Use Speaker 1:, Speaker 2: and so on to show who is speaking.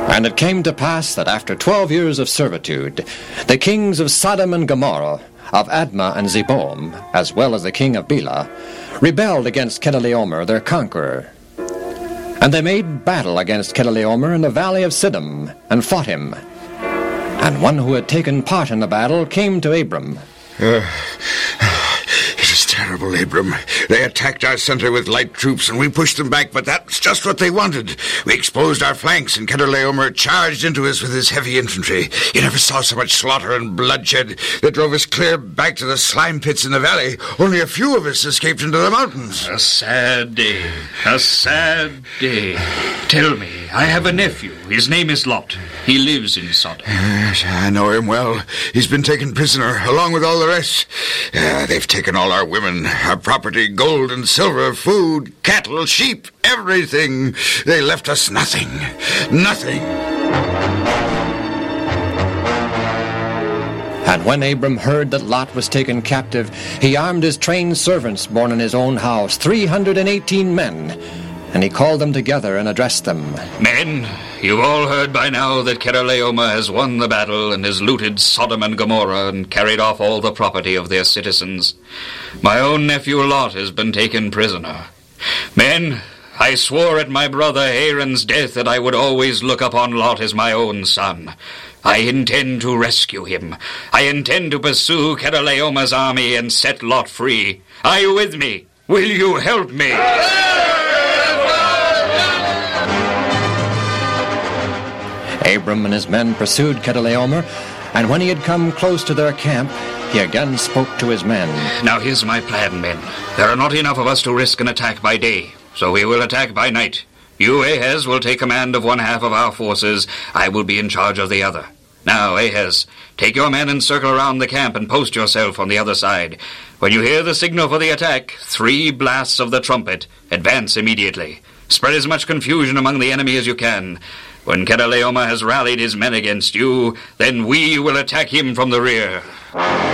Speaker 1: And it came to pass that after 12 years of servitude, the kings of Sodom and Gomorrah, of Admah and Zeboim, as well as the king of Bela, rebelled against Chedorlaomer, their conqueror. And they made battle against Chedorlaomer in the valley of Siddim, and fought him. And one who had taken part in the battle came to Abram.
Speaker 2: It is terrible, Abram. They attacked our center with light troops, and we pushed them back, but that's just what they wanted. We exposed our flanks, and Chedorlaomer charged into us with his heavy infantry. You never saw so much slaughter and bloodshed. They drove us clear back to the slime pits in the valley. Only a few of us escaped into the mountains.
Speaker 3: A sad day. A sad day. Tell me, I have a nephew. His name is Lot. He lives in Sodom.
Speaker 2: Yes, I know him well. He's been taken prisoner, along with all the rest. They've taken all our women, our property, gold and silver, food, cattle, sheep, everything. They left us nothing. Nothing.
Speaker 1: And when Abram heard that Lot was taken captive, he armed his trained servants born in his own house, 318 men. And he called them together and addressed them.
Speaker 3: Men, you've all heard by now that Chedorlaomer has won the battle and has looted Sodom and Gomorrah and carried off all the property of their citizens. My own nephew Lot has been taken prisoner. Men, I swore at my brother Aaron's death that I would always look upon Lot as my own son. I intend to rescue him. I intend to pursue Chedorlaomer's army and set Lot free. Are you with me? Will you help me?
Speaker 1: Abram and his men pursued Chedorlaomer, and when he had come close to their camp, he again spoke to his men.
Speaker 3: Now here's my plan, men. There are not enough of us to risk an attack by day, so we will attack by night. You, Ahaz, will take command of one half of our forces. I will be in charge of the other. Now, Ahaz, take your men and circle around the camp and post yourself on the other side. When you hear the signal for the attack, 3 blasts of the trumpet, advance immediately. Spread as much confusion among the enemy as you can. When Chedorlaomer has rallied his men against you, then we will attack him from the rear.